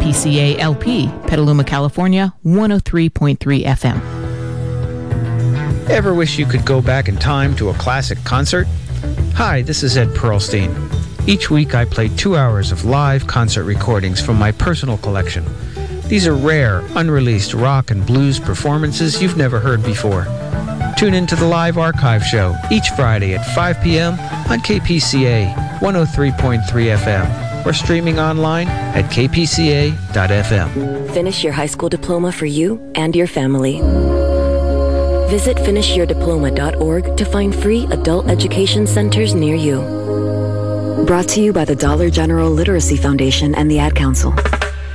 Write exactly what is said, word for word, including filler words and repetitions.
P C A L P, Petaluma, California, one oh three point three F M. Ever wish you could go back in time to a classic concert? Hi, this is Ed Pearlstein. Each week I play two hours of live concert recordings from my personal collection. These are rare, unreleased rock and blues performances you've never heard before. Tune into the Live Archive Show each Friday at five p.m. on K P C A one oh three point three F M or streaming online at k p c a dot f m. Finish your high school diploma for you and your family. Visit finish your diploma dot org to find free adult education centers near you. Brought to you by the Dollar General Literacy Foundation and the Ad Council.